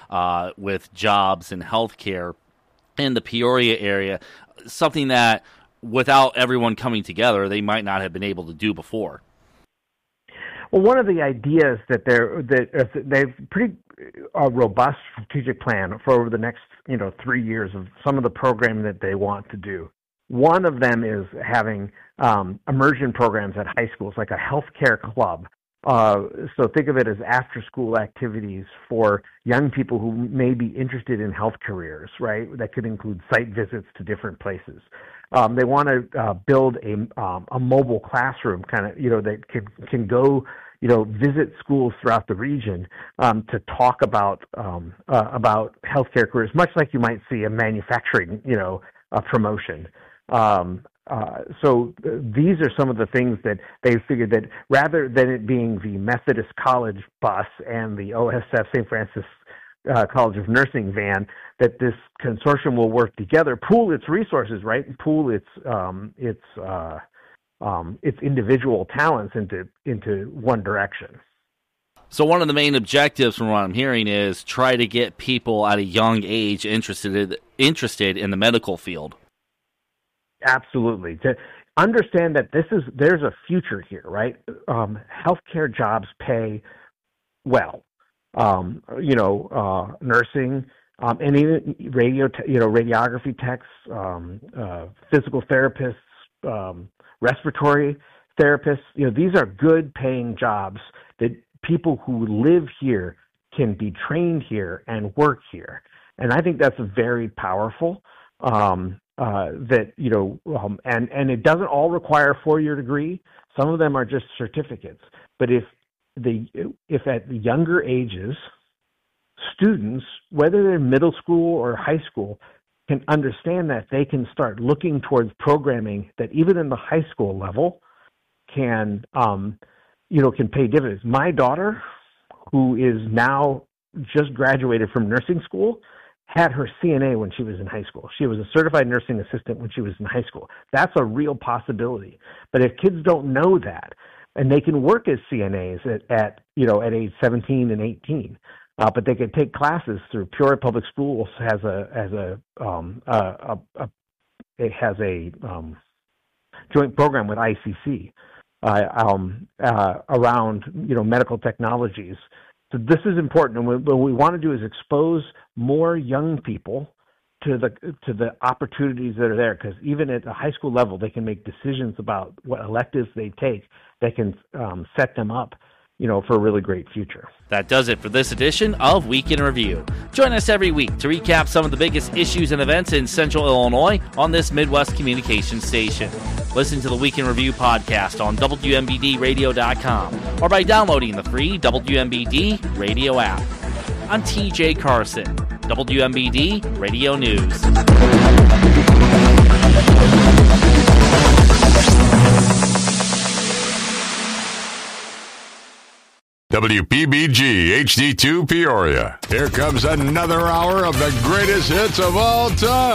with jobs and healthcare in the Peoria area, something that without everyone coming together, they might not have been able to do before. Well, one of the ideas that they've pretty robust strategic plan for over the next 3 years of some of the programming that they want to do. One of them is having immersion programs at high schools, like a healthcare club. So think of it as after-school activities for young people who may be interested in health careers, right? That could include site visits to different places. They want to build a mobile classroom, that can go, visit schools throughout the region to talk about healthcare careers, much like you might see a manufacturing, a promotion. So these are some of the things that they figured that rather than it being the Methodist College bus and the OSF St. Francis College of Nursing van, that this consortium will work together, pool its resources, right, and pool its individual talents into one direction. So one of the main objectives from what I'm hearing is try to get people at a young age interested in the medical field. Absolutely. To understand that there's a future here, right? Healthcare jobs pay well. Nursing, and even radiography techs, physical therapists, respiratory therapists. These are good paying jobs that people who live here can be trained here and work here. And I think that's very powerful. And it doesn't all require a 4-year degree. Some of them are just certificates. But if at the younger ages, students, whether they're middle school or high school, can understand that they can start looking towards programming that even in the high school level can pay dividends. My daughter, who is now just graduated from nursing school, had her CNA when she was in high school. She was a certified nursing assistant when she was in high school. That's a real possibility. But if kids don't know that, and they can work as CNAs at age 17 and 18, but they can take classes through Peoria Public Schools has a joint program with ICC around medical technologies. So this is important, and what we want to do is expose more young people to the opportunities that are there, because even at the high school level, they can make decisions about what electives they take that can set them up, for a really great future. That does it for this edition of Week in Review. Join us every week to recap some of the biggest issues and events in Central Illinois on this Midwest communication station. Listen to the Week in Review podcast on WMBDradio.com or by downloading the free WMBD radio app. I'm TJ Carson, WMBD Radio News. WPBG HD2 Peoria. Here comes another hour of the greatest hits of all time.